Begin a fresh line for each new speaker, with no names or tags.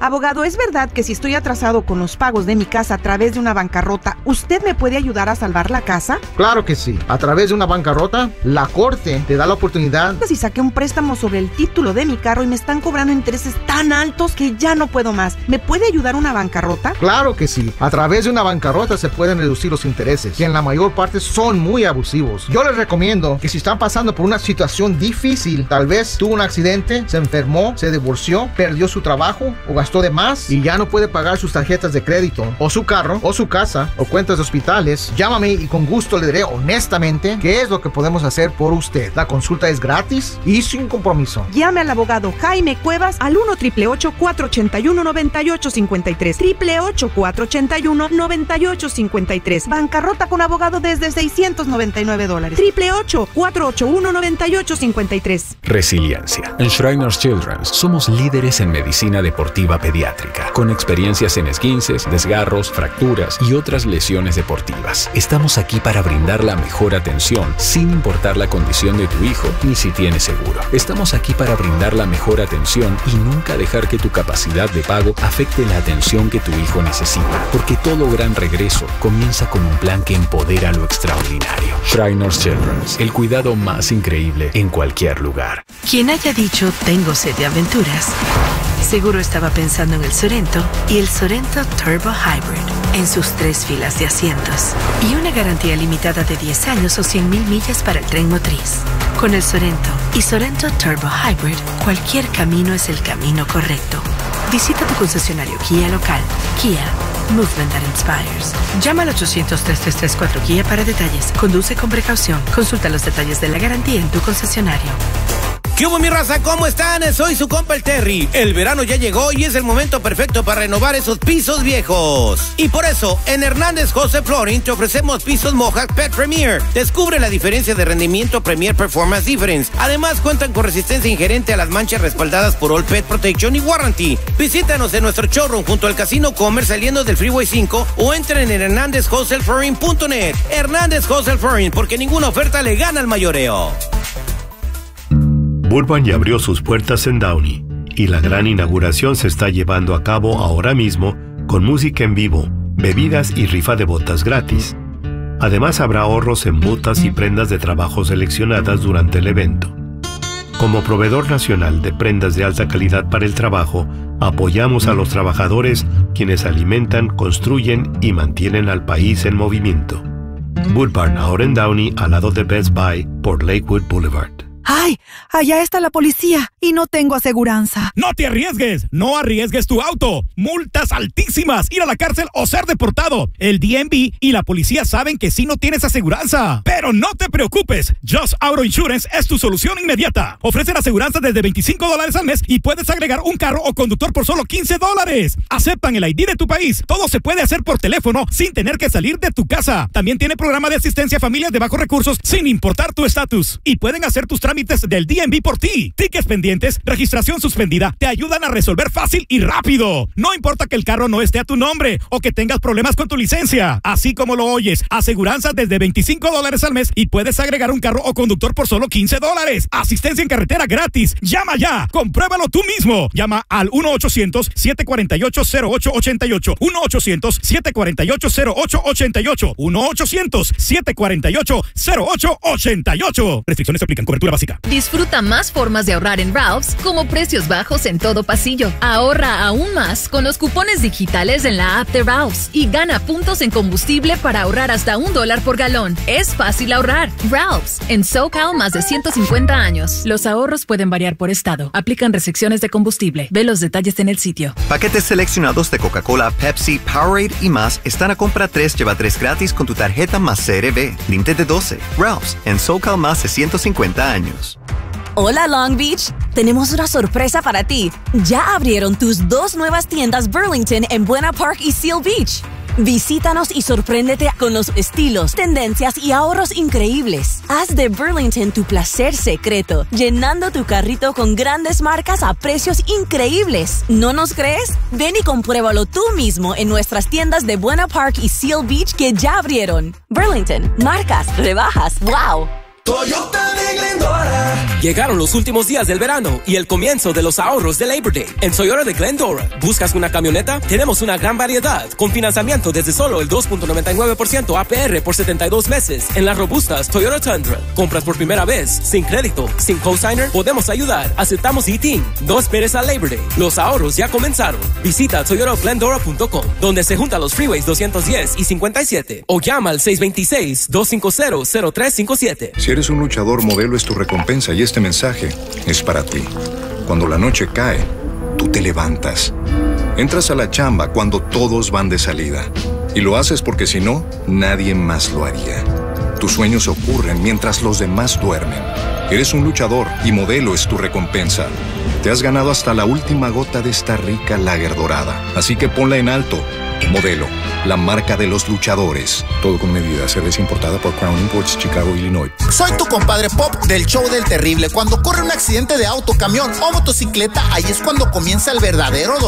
Abogado, ¿es verdad que si estoy atrasado con los pagos de mi casa a través de una bancarrota, usted me puede ayudar a salvar la casa?
Claro que sí. A través de una bancarrota, la corte te da la oportunidad.
Si saqué un préstamo sobre el título de mi carro y me están cobrando intereses tan altos que ya no puedo más, ¿me puede ayudar una bancarrota?
Claro que sí. A través de una bancarrota se pueden reducir los intereses, que en la mayor parte son muy abusivos. Yo les recomiendo que si están pasando por una situación difícil, tal vez tuvo un accidente, se enfermó, se divorció, perdió su trabajo o gastó de más y ya no puede pagar sus tarjetas de crédito, o su carro, o su casa, o cuentas de hospitales, llámame y con gusto le diré honestamente qué es lo que podemos hacer por usted. La consulta es gratis y sin compromiso.
Llame al abogado Jaime Cuevas al 1-888-481-9853. 888-481-9853. Bancarrota con abogado desde $699. 888-481-9853.
Resiliencia. En Shriners Children's somos líderes en medicina deportiva pediátrica, con experiencias en esguinces, desgarros, fracturas y otras lesiones deportivas. Estamos aquí para brindar la mejor atención, sin importar la condición de tu hijo ni si tiene seguro. Estamos aquí para brindar la mejor atención y nunca dejar que tu capacidad de pago afecte la atención que tu hijo necesita, porque todo gran regreso comienza con un plan que empodera lo extraordinario. Shriners Children's, el cuidado más increíble en cualquier lugar.
Quien haya dicho tengo sed de aventuras, seguro estaba pensando en el Sorento y el Sorento Turbo Hybrid, en sus 3 filas de asientos y una garantía limitada de 10 años o 100,000 millas para el tren motriz. Con el Sorento y Sorento Turbo Hybrid, cualquier camino es el camino correcto. Visita tu concesionario Kia local. Kia, movement that inspires. Llama al 800-3334 Kia para detalles. Conduce con precaución. Consulta los detalles de la garantía en tu concesionario.
¿Qué hubo, mi raza? ¿Cómo están? Soy su compa el Terry. El verano ya llegó y es el momento perfecto para renovar esos pisos viejos. Y por eso, en Hernández José Flooring te ofrecemos pisos Mohawk Pet Premier. Descubre la diferencia de rendimiento Premier Performance Difference. Además, cuentan con resistencia inherente a las manchas respaldadas por All Pet Protection y Warranty. Visítanos en nuestro showroom junto al Casino Comer saliendo del Freeway 5 o entren en hernandezwholesaleflooring.net. Hernández Wholesale Flooring, porque ninguna oferta le gana al mayoreo.
Bull Barn ya abrió sus puertas en Downey y la gran inauguración se está llevando a cabo ahora mismo con música en vivo, bebidas y rifa de botas gratis. Además habrá ahorros en botas y prendas de trabajo seleccionadas durante el evento. Como proveedor nacional de prendas de alta calidad para el trabajo, apoyamos a los trabajadores quienes alimentan, construyen y mantienen al país en movimiento. Bull Barn ahora en Downey al lado de Best Buy por Lakewood Boulevard.
¡Ay! Allá está la policía y no tengo aseguranza.
¡No te arriesgues! ¡No arriesgues tu auto! ¡Multas altísimas! ¡Ir a la cárcel o ser deportado! El DMV y la policía saben que sí no tienes aseguranza. Pero no te preocupes. Just Auto Insurance es tu solución inmediata. Ofrecen aseguranza desde $25 al mes y puedes agregar un carro o conductor por solo $15. Aceptan el ID de tu país. Todo se puede hacer por teléfono sin tener que salir de tu casa. También tiene programa de asistencia a familias de bajos recursos sin importar tu estatus. Y pueden hacer tus trámites del DMV por ti. Tickets pendientes, registración suspendida, te ayudan a resolver fácil y rápido. No importa que el carro no esté a tu nombre o que tengas problemas con tu licencia. Así como lo oyes, aseguranza desde $25 al mes y puedes agregar un carro o conductor por solo $15. Asistencia en carretera gratis. Llama ya. Compruébalo tú mismo. Llama al 1-800-748-0888. 1-800-748-0888. 1-800-748-0888. Restricciones se aplican. Cobertura básica.
Disfruta más formas de ahorrar en Ralph's, como precios bajos en todo pasillo. Ahorra aún más con los cupones digitales en la app de Ralph's y gana puntos en combustible para ahorrar hasta $1 por galón. Es fácil ahorrar. Ralph's, en SoCal más de 150 años. Los ahorros pueden variar por estado. Aplican restricciones de combustible. Ve los detalles en el sitio.
Paquetes seleccionados de Coca-Cola, Pepsi, Powerade y más están a compra 3, lleva 3 gratis con tu tarjeta más CRB. Límite de 12. Ralph's, en SoCal más de 150 años.
Hola Long Beach, tenemos una sorpresa para ti. Ya abrieron tus 2 nuevas tiendas Burlington en Buena Park y Seal Beach. Visítanos y sorpréndete con los estilos, tendencias y ahorros increíbles. Haz de Burlington tu placer secreto, llenando tu carrito con grandes marcas a precios increíbles. ¿No nos crees? Ven y compruébalo tú mismo en nuestras tiendas de Buena Park y Seal Beach que ya abrieron. Burlington, marcas, rebajas, ¡wow!
Toyota de Glendora.
Llegaron los últimos días del verano y el comienzo de los ahorros de Labor Day. En Toyota de Glendora, ¿buscas una camioneta? Tenemos una gran variedad, con financiamiento desde solo el 2.99% APR por 72 meses en las robustas Toyota Tundra. ¿Compras por primera vez, sin crédito, sin cosigner? Podemos ayudar. Aceptamos e-Team. No esperes a Labor Day. Los ahorros ya comenzaron. Visita toyotaglendora.com, donde se juntan los freeways 210 y 57. O llama al 626-250-0357.
Si eres un luchador, Modelo es tu recompensa y este mensaje es para ti. Cuando la noche cae, tú te levantas. Entras a la chamba cuando todos van de salida. Y lo haces porque si no, nadie más lo haría. Tus sueños ocurren mientras los demás duermen. Eres un luchador y Modelo es tu recompensa. Te has ganado hasta la última gota de esta rica lager dorada. Así que ponla en alto. Modelo, la marca de los luchadores. Todo con medida. Cerveza importada por Crown Imports, Chicago, Illinois.
Soy tu compadre Pop del show del terrible. Cuando ocurre un accidente de auto, camión o motocicleta, ahí es cuando comienza el verdadero dolor.